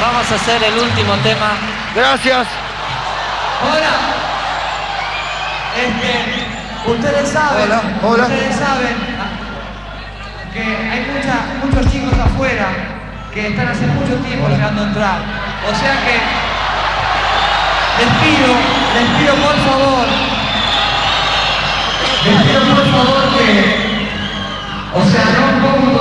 Vamos a hacer el último tema. Gracias. Hola. Ustedes saben, Hola. ustedes saben que hay muchos chicos afuera que están hace mucho tiempo esperando entrar. O sea que les pido por favor que, o sea, no pongo